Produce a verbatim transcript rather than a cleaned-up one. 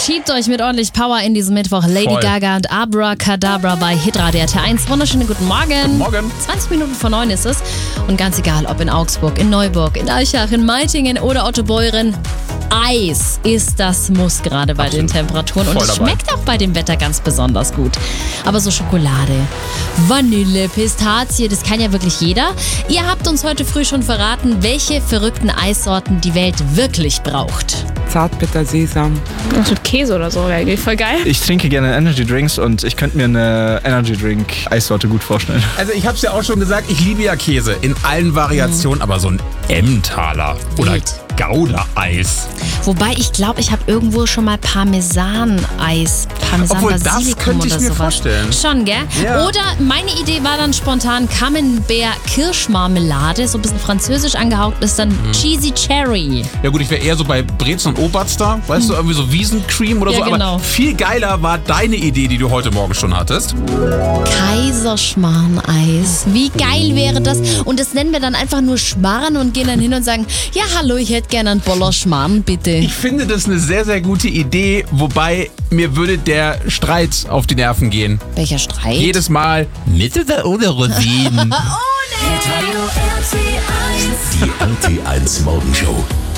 schiebt euch mit ordentlich Power in diesen Mittwoch. Lady Voll. Gaga und Abracadabra bei Hitradio R T eins. Wunderschönen guten Morgen. Guten Morgen. zwanzig Minuten vor neun ist es. Und ganz egal, ob in Augsburg, in Neuburg, in Eichach, in Meitingen oder Ottobeuren, Eis ist das Muss gerade bei Absolut. den Temperaturen. Und Voll es dabei. schmeckt auch bei dem Wetter ganz besonders gut. Aber so Schokolade, Vanille, Pistazie, das kann ja wirklich jeder. Ihr habt uns heute früh schon verraten, welche verrückten Eissorten die Welt wirklich braucht. Zartbitter Sesam. Was mit Käse oder so, wäre voll geil. Ich trinke gerne Energy Drinks und ich könnte mir eine Energy Drink Eissorte gut vorstellen. Also ich hab's ja auch schon gesagt, ich liebe ja Käse in allen Variationen, aber so ein Emmentaler oder Wild. Gouda-Eis. Wobei ich glaube, ich habe irgendwo schon mal Parmesan-Eis, Obwohl, das Parmesan-Basilikum könnte ich oder mir sowas. vorstellen. Schon, gell? Ja. Oder meine Idee war dann spontan Camembert-Kirschmarmelade, so ein bisschen französisch angehaucht, ist dann Mhm. Cheesy Cherry. Ja gut, ich wäre eher so bei Brezen und Oberster, weißt du, irgendwie so Wiesencreme oder Ja, so. genau. Aber viel geiler war deine Idee, die du heute Morgen schon hattest. Kaiserschmarrn-Eis. Wie geil wäre das? Und das nennen wir dann einfach nur Schmarrn und gehen dann hin und sagen, ja hallo, ich hätte gerne einen Boller Schmarrn, bitte. Ich finde das eine sehr, sehr gute Idee, wobei mir würde der Streit auf die Nerven gehen. Welcher Streit? Jedes Mal mit oder ohne Rosinen. Die R T eins Morgenshow.